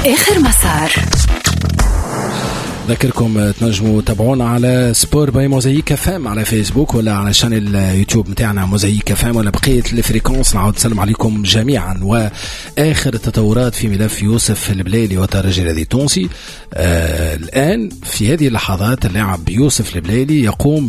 آخر مسار. ذكركم تنجموا تابعونا على سبور باي موزايك فام على فيسبوك ولا على شانل يوتيوب متاعنا موزايك فام ولا بقية الفريكونس. نعود نسلم عليكم جميعا. وآخر التطورات في ملف يوسف البليلي والترجي الرياضي التونسي. الآن في هذه اللحظات اللاعب يوسف البليلي يقوم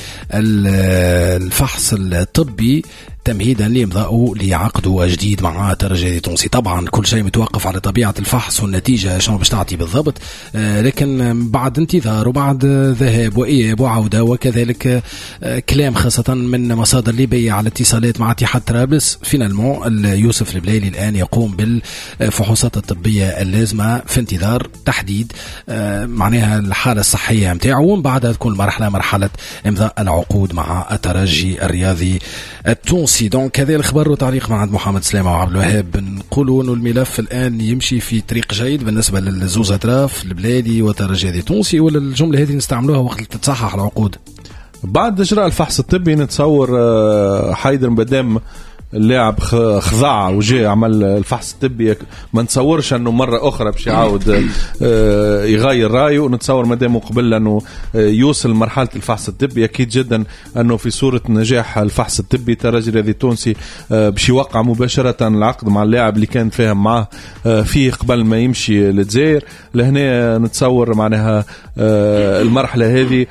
بالفحص الطبي تمهيدا لإمضاءه لعقده جديد مع الترجي التونسي. طبعا كل شيء متوقف على طبيعة الفحص والنتيجة شنو باش تعطي بالضبط، لكن بعد انتظار وبعد ذهاب وإياب وعودة وكذلك كلام خاصة من مصادر ليبية على اتصالات مع اتحاد طرابلس، فينالمون يوسف البليلي الآن يقوم بالفحوصات الطبية اللازمة في انتظار تحديد معناها الحالة الصحية متاعه، ومن بعدها تكون المرحلة مرحلة إمضاء العقود مع الترجي الرياضي التونسي. دونك هذا الخبر وتعليق مع محمد سلامة وعبد الوهاب. نقولوا انه الملف الان يمشي في طريق جيد بالنسبه للزوز اطراف البلادي والترجي التونسي، ولا الجمله هذه نستعملوها وقت تتصحح العقود بعد اجراء الفحص الطبي؟ نتصور حيدر مادام اللاعب خضع وجاء عمل الفحص الطبي ما نتصورش انه مره اخرى باش يعاود يغير رايه، ونتصور مادام قبل انه يوصل مرحله الفحص الطبي اكيد جدا انه في صوره نجاح الفحص الطبي الترجي الرياضي التونسي باش يوقع مباشره العقد مع اللاعب اللي كان فاهم معه فيه قبل ما يمشي للجزائر. لهنا نتصور معناها المرحله هذه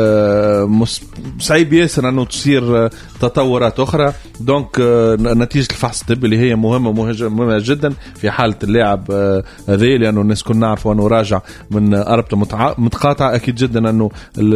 صعيب ياسر انه تصير تطورات اخرى. دونك نتيجة الفحص الطبي اللي هي مهمة جدا في حالة اللاعب هذا، لأنه الناس كنا نعرفوا أنه راجع من ربطة متقاطعة. أكيد جدا أنه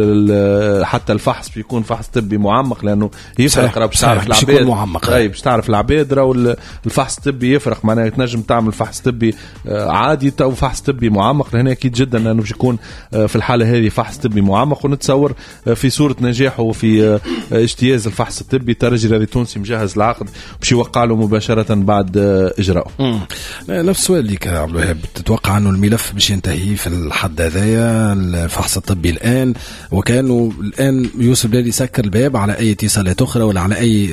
حتى الفحص بيكون فحص طبي معمق، لأنه يفرق باش تعرف العباد، باش تعرف العباد راهو الفحص الطبي يفرق. معناها تنجم تعمل فحص طبي عادي أو فحص طبي معمق، لهنا أكيد جدا أنه باش يكون في الحالة هذه فحص طبي معمق. ونتصور في صورة نجاحه وفي اجتياز الفحص الطبي الترجي الرياضي التونسي مجهز العقد باش يوقع له مباشرة بعد إجراءه. نفس السؤال ليك عبد الوهاب، تتوقع أنه الملف باش ينتهي في الحد هذايا الفحص الطبي الآن، وكانوا الآن يوسف البليلي سكر الباب على أي اتصالات أخرى ولا على أي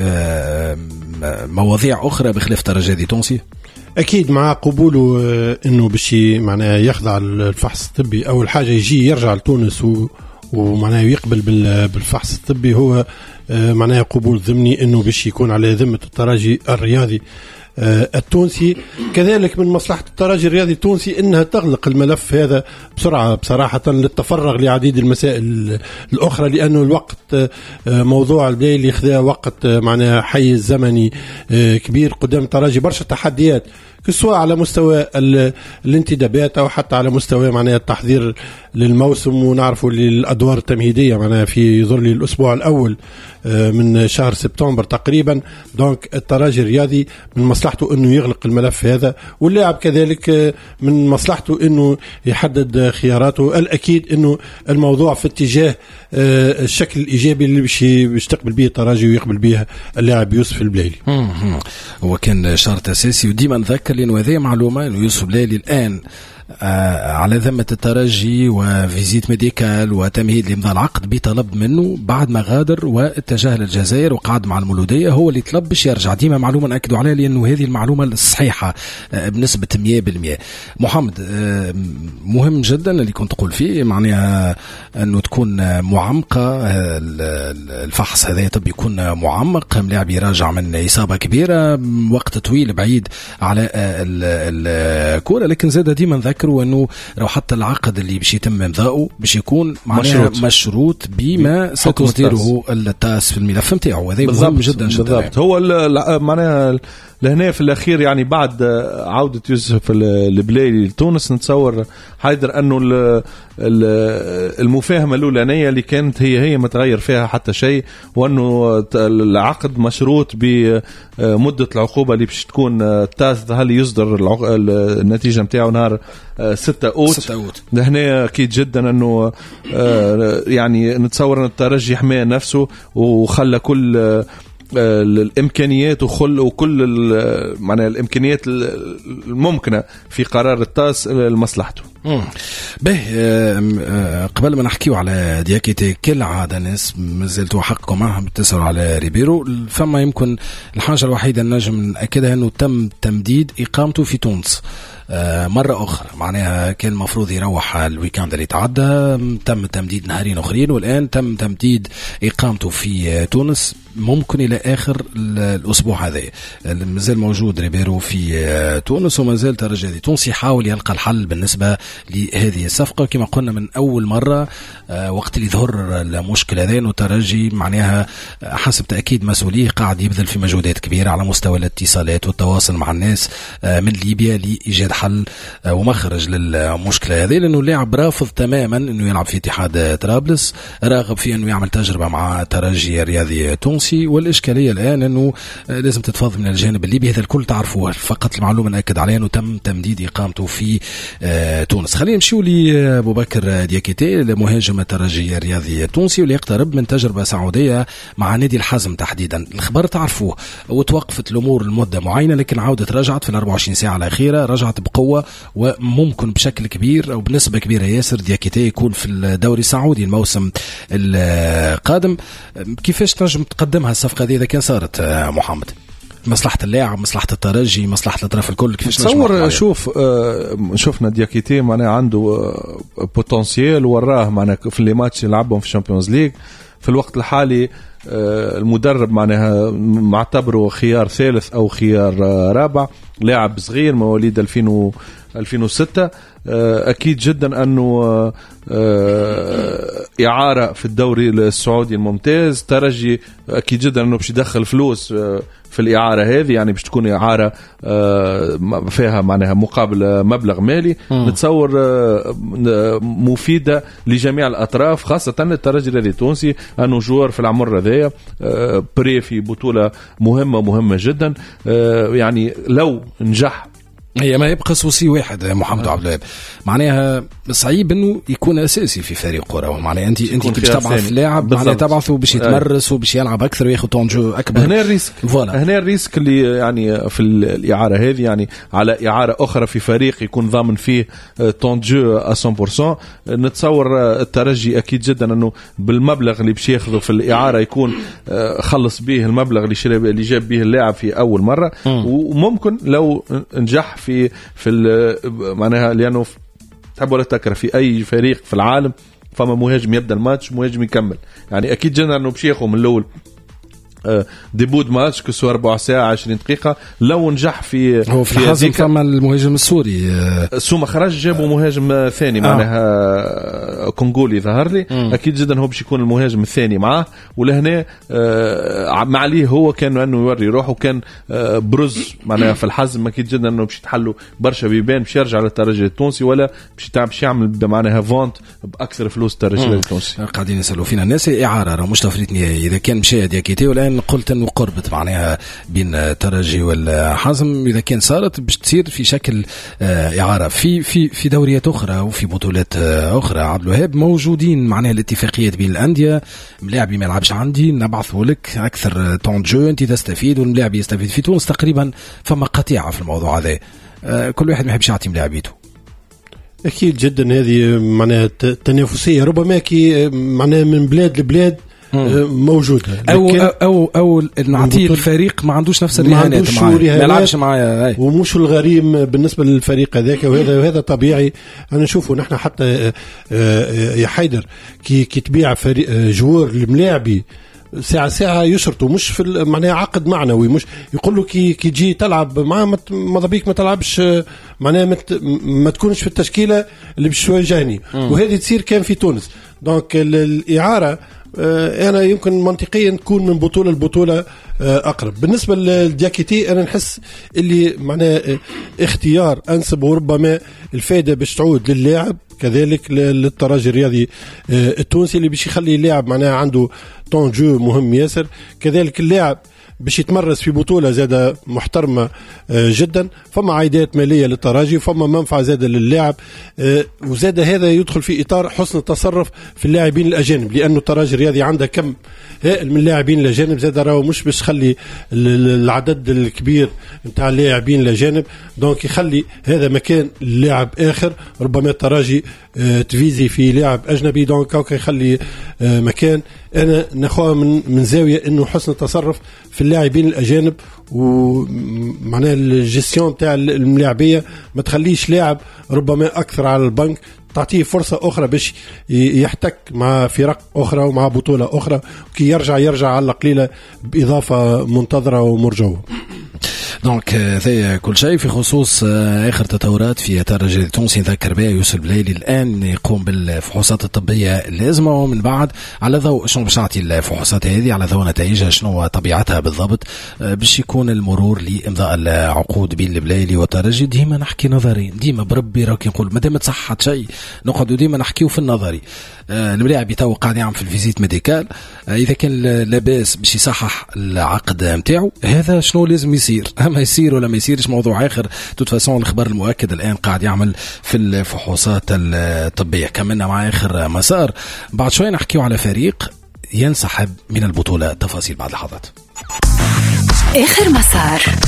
مواضيع أخرى بخلاف الترجي التونسي؟ أكيد مع قبوله أنه باش معناه يخضع الفحص الطبي، أول حاجة يجي يرجع لتونس ومعناه يقبل بالفحص الطبي، هو معناه قبول ضمني انه باش يكون على ذمة الترجي الرياضي التونسي. كذلك من مصلحة الترجي الرياضي التونسي انها تغلق الملف هذا بسرعة بصراحة للتفرغ لعديد المسائل الاخرى، لانه الوقت موضوع البليلي خذا وقت معناه حيز زمني كبير قدام الترجي، برشا تحديات سواء على مستوى الانتدابات او حتى على مستوى معناها التحضير للموسم. ونعرفوا للادوار التمهيديه معناها في يظهر لي الاسبوع الاول من شهر سبتمبر تقريبا. دونك الترجي الرياضي من مصلحته انه يغلق الملف هذا، واللاعب كذلك من مصلحته انه يحدد خياراته. الاكيد انه الموضوع في اتجاه الشكل الايجابي اللي باش يستقبل به الترجي ويقبل به اللاعب يوسف البليلي. هو كان شرط اساسي، وديما نذكر لانه هذه معلومه انه يوسف البليلي الان على ذمة الترجي وفيزيت ميديكال وتمهيد لإمضاء العقد بطلب منه بعد ما غادر واتجه للجزائر وقعد مع المولودية. هو اللي طلب باش يرجع، ديما معلومة نأكدوا عليها لأنه هذه المعلومة الصحيحة بنسبة 100%. محمد، مهم جدا اللي كنت تقول فيه معناها أنه تكون معمقة الفحص هذا، طب يكون معمق، ملاعب يراجع من إصابة كبيرة وقت طويل بعيد على الكورة. لكن زاد ديما نذكروا أنه لو حتى العقد اللي باش يتم إمضاؤه باش يكون مشروط بما ستصدره التاس في الملف نتاعو. هذا مهم جدا جدا. هو معناها لهنا في الأخير يعني بعد عودة يوسف البليلي لتونس نتصور حيدر أنه المفاهمة الأولانية اللي كانت هي ما تغير فيها حتى شيء، وأنه العقد مشروط بمدة العقوبة اللي باش تكون تاس هل يصدر النتيجة متاعه نهار 6 أوت. لهنا أكيد جدا أنه يعني نتصور أن الترجي حماية نفسه وخلى كل الامكانيات وكل معناها الامكانيات الممكنه في قرار التاس لمصلحته. به قبل ما نحكيو على دياكيتي كالعادة ناس مازلتوا حقكم معهم تسألوا على ريبيرو. فما يمكن الحاجة الوحيدة نجم نأكدها أنه تم تمديد إقامته في تونس مرة أخرى. معناها كان المفروض يروح الويكاند اللي تعدى، تم تمديد نهارين أخرين، والآن تم تمديد إقامته في تونس ممكن إلى آخر الأسبوع هذا. مازال موجود ريبيرو في تونس ومازال ترجي تونسي يحاول يلقى الحل بالنسبة لهذه الصفقة. كما قلنا من أول مرة وقت اللي ظهر المشكلة هذا إنه ترجي معناها حسب تأكيد مسؤوليه قاعد يبذل في مجهودات كبيرة على مستوى الاتصالات والتواصل مع الناس من ليبيا لإيجاد حل ومخرج للمشكلة هذه، لأنه اللاعب رافض تماما إنه يلعب في اتحاد طرابلس، راغب في إنه يعمل تجربة مع ترجي الرياضي تونسي. والإشكالية الآن إنه لازم تتفاضل من الجانب الليبي. هذا الكل تعرفوه، فقط المعلومة نأكد عليها إنه تم تمديد إقامته في تونس. خلينا نمشيو لأبو بكر دياكيتي المهاجم الترجي الرياضي التونسي واللي يقترب من تجربة سعودية مع نادي الحزم تحديدا. الخبر تعرفوه وتوقفت الأمور لمدة معينة، لكن عودة رجعت في 24 ساعة الأخيرة، رجعت بقوة وممكن بشكل كبير أو بنسبة كبيرة ياسر دياكيتي يكون في الدوري السعودي الموسم القادم. كيفاش تنجم تقدمها الصفقة هذه إذا كان صارت محمد؟ مصلحة اللاعب، مصلحة الترجي، مصلحة الأطراف الكل، كيفاش تصور؟ شوف شفنا دياكيتي معناه عنده بوتنسيال وراه معناه في اللي ماتش يلعبهم في الشامبيونز ليج في الوقت الحالي. المدرب معناها معتبره خيار ثالث أو خيار رابع، لاعب صغير مواليد 2006. أكيد جدا أنه إعارة في الدوري السعودي الممتاز. ترجي أكيد جدا أنه باش يدخل فلوس في الإعارة هذه، يعني باش تكون إعارة فيها معناها مقابل مبلغ مالي. نتصور مفيدة لجميع الأطراف، خاصة الترجي الذي تونسي أنه جوار في العمر هذايا بري في بطولة مهمة جدا. يعني لو نجح هي ما يبقى سوسي واحد محمد عبد الوهاب، معناها صعيب انه يكون اساسي في فريق كره. معناها انت باش تبعث لاعب معناها تبعثه باش يتمرس وباش يلعب اكثر وياخذ طون جو اكبر. هنا الريسك اللي يعني في الاعاره هذه، يعني على اعاره اخرى في فريق يكون ضامن فيه طون جو 100%. نتصور الترجي اكيد جدا انه بالمبلغ اللي باش ياخذه في الاعاره يكون خلص به المبلغ اللي جاب به اللاعب في اول مره. وممكن لو نجح في معناها، لأنه تحب ولا تكره في أي فريق في العالم فما مهاجم يبدأ الماتش مهاجم يكمل. يعني أكيد جدا أنه بشيخه من الأول ديبود ماتش كسو 4 ساعة 20 دقيقة. لو نجح في هو في الحزم فما المهاجم السوري سوما خرج جابوا مهاجم ثاني معناها كونغولي ظهر لي. أكيد جدا هو باش يكون المهاجم الثاني معاه. ولهنا مع عليه هو كان أنه يوري روحه وكان برز معناها في الحزم. أكيد جدا أنه باش يتحلوا برشا بيبان باش يرجع للترجي التونسي، ولا باش يعمل معناها فونت بأكثر فلوس الترجي التونسي. قاعدين يسألوا فينا الناس إعارة مش تفريط نهائي إذا كان مشى دياكيتي. والآن قلت أنه قربت معناها بين الترجي والحزم، إذا كان صارت باش تصير في شكل إعارة في دوريات أخرى وفي بطولات أخرى. عبد الوهاب موجودين معناها الاتفاقيات بين الأندية، ملاعبي ما يلعبش عندي نبعثه لك أكثر طون جو أنت تستفيد والملاعب يستفيد. في تونس تقريبا فما قطيعة في الموضوع هذا، كل واحد ما يحبش يعطي ملاعبيته. أكيد جدا هذه معناها تنافسية ربما كي معناها من بلاد لبلاد موجودة، أو نعطيه الفريق ما عندوش نفس الرهانات ما يلعبش معايا ومش الغريم بالنسبة للفريق هذاك. وهذا طبيعي. أنا نشوفه نحن حتى يا حيدر كي تبيع فريق جوار الملاعبي ساعة يشرطوا مش في معناها عقد معنوي، مش يقول له كي تجي تلعب معاه ماذا بيك ما تلعبش معناها ما تكونش في التشكيلة اللي باش يواجهني. وهذه تصير كان في تونس. دونك الإعارة أنا يمكن منطقيا تكون من بطولة لبطولة أقرب. بالنسبة للدياكيتي أنا نحس اللي معناه اختيار أنسب، وربما الفائدة باش تعود للاعب كذلك للترجي الرياضي التونسي اللي باش يخلي اللاعب معناه عنده طون جو مهم ياسر. كذلك اللاعب باش يتمرس في بطولة زادة محترمة جدا. فما عائدات مالية للترجي، فما منفعة زادة للاعب، وزادة هذا يدخل في إطار حسن التصرف في اللاعبين الأجانب، لأنه الترجي الرياضي عنده كم هائل من اللاعبين الأجانب. زادة راهو مش باش يخلي العدد الكبير نتاع اللاعبين الأجانب، دونك يخلي هذا مكان اللاعب آخر. ربما الترجي تفيزي في لاعب أجنبي، دونك هكا يخلي مكان. أنا ناخذها من زاوية إنه حسن التصرف في اللاعبين الأجانب، ومعناها الجيستيون تاع الملاعبية ما تخليش لاعب ربما أكثر على البنك، تعطيه فرصة أخرى باش يحتك مع فرق أخرى ومع بطولة أخرى، وكي يرجع على القليلة بإضافة منتظرة ومرجوة. دونك هذا كل شيء في خصوص آخر تطورات في الترجي التونسي. نذكر بها يوسف بليلي الآن يقوم بالفحوصات الطبية اللازمة، ومن بعد على ضوء شنو باش تعطي الفحوصات هذه، على ضوء نتائجها شنو طبيعتها بالضبط، باش يكون المرور لإمضاء العقود بين البليلي والترجي. ديما نحكي نظري، ديما بربي راكي نقول مادام تصحت شيء نقعدوا ديما نحكيو في النظري. الملاعب يتوقع قاعد يعمل في الفيزيت ميديكال، إذا كان لاباس باش يصحح العقد متاعه هذا شنو لازم يصير. أما يصير ولا ما يصيرش موضوع آخر. توتفاسون الخبر المؤكد الآن قاعد يعمل في الفحوصات الطبية. كملنا مع آخر مسار، بعد شوي نحكيو على فريق ينسحب من البطولة. تفاصيل بعد لحظات. آخر مسار.